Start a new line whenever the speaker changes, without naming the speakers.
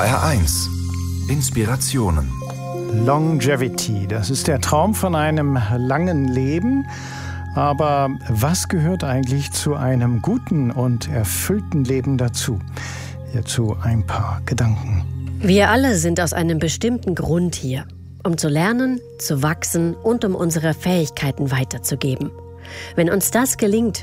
HR1 Inspirationen.
Longevity, das ist der Traum von einem langen Leben. Aber was gehört eigentlich zu einem guten und erfüllten Leben dazu? Hierzu ein paar Gedanken.
Wir alle sind aus einem bestimmten Grund hier, um zu lernen, zu wachsen und um unsere Fähigkeiten weiterzugeben. Wenn uns das gelingt,